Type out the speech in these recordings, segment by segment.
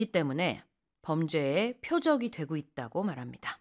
때문에 범죄의 표적이 되고 있다고 말합니다.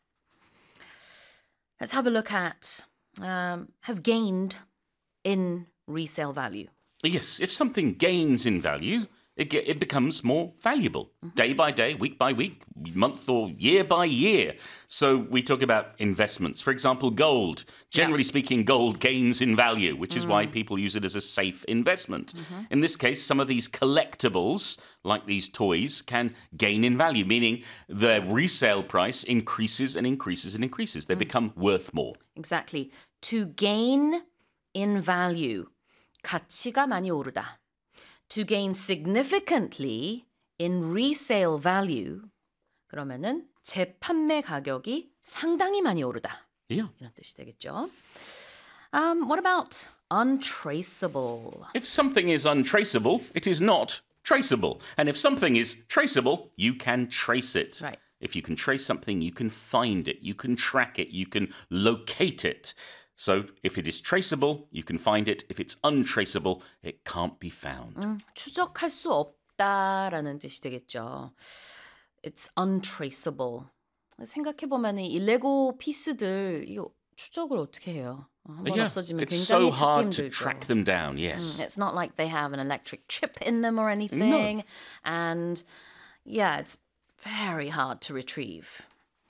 Let's have a look at have gained in resale value. Yes, if something gains in value, it becomes more valuable day by day, week by week, month or year by year. So we talk about investments. For example, gold. Generally speaking, gold gains in value, which is why people use it as a safe investment. In this case, some of these collectibles, like these toys, can gain in value, meaning their resale price increases and increases and increases. They become worth more. Exactly. To gain in value. 가치가 많이 오르다. To gain significantly in resale value. 그러면은 재판매 가격이 상당히 많이 오르다. Yeah. 이런 뜻이 되겠죠. What about untraceable? If something is untraceable, it is not traceable. And if something is traceable, you can trace it. Right. If you can trace something, you can find it, you can track it, you can locate it. So if it is traceable, you can find it. If it's untraceable, it can't be found. 추적할 수 없다라는 뜻이 되겠죠. It's untraceable. 생각해보면 이 레고 피스들 이거 추적을 어떻게 해요? 한번 없어지면 it's so 굉장히 찾기 hard to 힘들죠. track them down, yes. It's not like they have an electric chip in them or anything. And yeah, it's very hard to retrieve.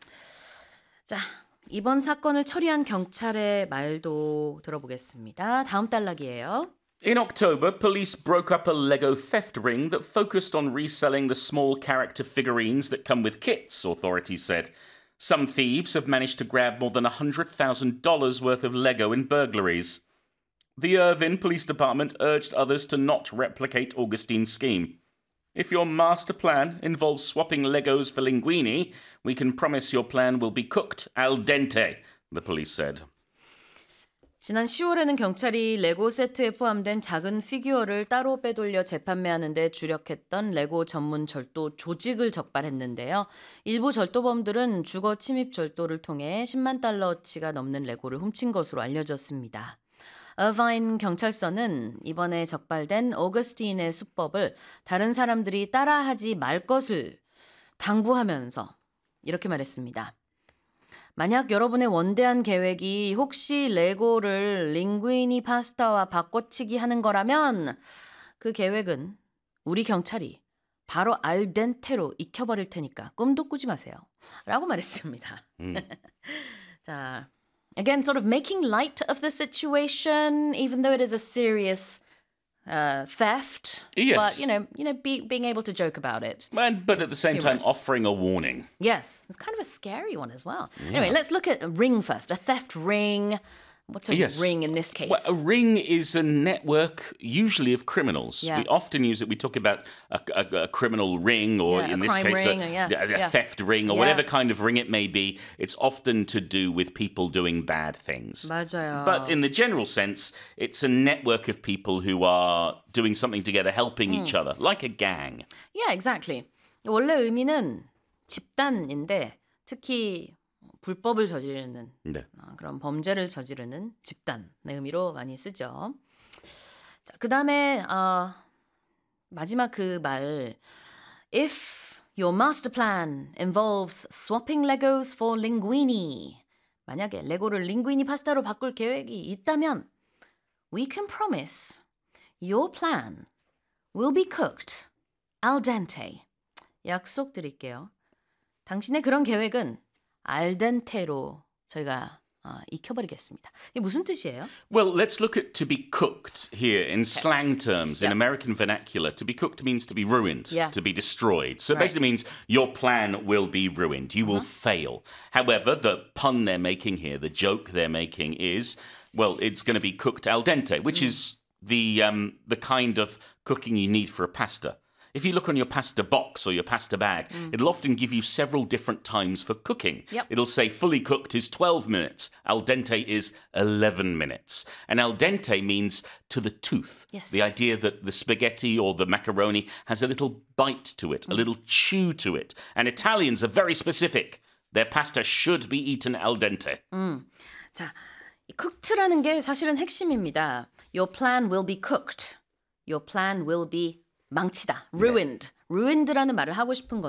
자, 이번 사건을 처리한 경찰의 말도 들어보겠습니다. 다음 단락이에요. In October, police broke up a Lego theft ring that focused on reselling the small character figurines that come with kits, authorities said. Some thieves have managed to grab more than $100,000 worth of Lego in burglaries. The Irvine Police Department urged others to not replicate Augustine's scheme. If your master plan involves swapping Legos for linguine, we can promise your plan will be cooked al dente, the police said. 지난 10월에는 경찰이 레고 세트에 포함된 작은 피규어를 따로 빼돌려 재판매하는 데 주력했던 레고 전문 절도 조직을 적발했는데요. 일부 절도범들은 주거 침입 절도를 통해 10만 달러치가 넘는 레고를 훔친 것으로 알려졌습니다. 어바인 경찰서는 이번에 적발된 오거스틴의 수법을 다른 사람들이 따라하지 말 것을 당부하면서 이렇게 말했습니다. 만약 여러분의 원대한 계획이 혹시 레고를 링구이니 파스타와 바꿔치기 하는 거라면 그 계획은 우리 경찰이 바로 알덴테로 익혀버릴 테니까 꿈도 꾸지 마세요. 라고 말했습니다. 자, again, sort of making light of the situation, even though it is a serious theft. Yes. But, being able to joke about it. But at the same time, humorous. offering a warning. Yes, it's kind of a scary one as well. Anyway, let's look at a ring first. A theft ring. What's a ring in this case? Well, a ring is a network, usually of criminals. Yeah. We often use it. We talk about a criminal ring, or in this case, a theft ring, or whatever kind of ring it may be. It's often to do with people doing bad things. 맞아요. But in the general sense, it's a network of people who are doing something together, helping each other, like a gang. Yeah, exactly. 원래 의미는 집단인데 특히 불법을 저지르는 그런 범죄를 저지르는 집단의 의미로 많이 쓰죠. 자, 그다음에 마지막 그 말 If your master plan involves swapping Legos for linguine 만약에 레고를 링구이니 파스타로 바꿀 계획이 있다면 We can promise your plan will be cooked al dente 약속드릴게요. 당신의 그런 계획은 알덴테로 저희가 익혀버리겠습니다. 이게 무슨 뜻이에요? Well, let's look at to be cooked here in slang terms. In American vernacular, to be cooked means to be ruined, to be destroyed. So it basically means your plan will be ruined. You will fail. However, the pun they're making here, the joke they're making is, well, it's going to be cooked al dente, which is the kind of cooking you need for a pasta. If you look on your pasta box or your pasta bag, it'll often give you several different times for cooking. Yep. It'll say fully cooked is 12 minutes. Al dente is 11 minutes. And al dente means to the tooth. Yes. The idea that the spaghetti or the macaroni has a little bite to it, a little chew to it. And Italians are very specific. Their pasta should be eaten al dente. 자, 이 cooked라는 게 사실은 핵심입니다. Your plan will be cooked. Your plan will be 망치다, ruined, ruined라는 말을 하고 싶은